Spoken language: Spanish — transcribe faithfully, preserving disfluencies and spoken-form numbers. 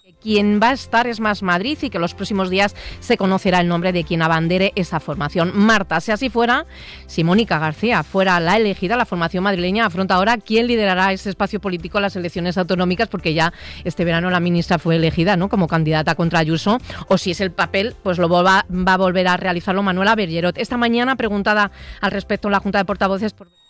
Quien va a estar es Más Madrid y que los próximos días se conocerá el nombre de quien abandere esa formación. Marta, si así fuera, si Mónica García fuera la elegida, la formación madrileña afronta ahora quién liderará ese espacio político en las elecciones autonómicas, porque ya este verano la ministra fue elegida, ¿no?, como candidata contra Ayuso, o si es el papel, pues lo va, va a volver a realizarlo Manuela Bergerot. Esta mañana, preguntada al respecto en la Junta de Portavoces por